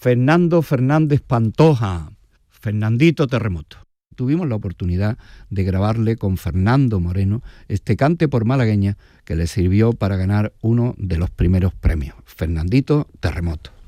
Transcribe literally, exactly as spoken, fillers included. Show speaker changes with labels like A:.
A: Fernando Fernández Pantoja, Fernandito Terremoto. Tuvimos la oportunidad de grabarle con Fernando Moreno este cante por malagueña que le sirvió para ganar uno de los primeros premios, Fernandito Terremoto.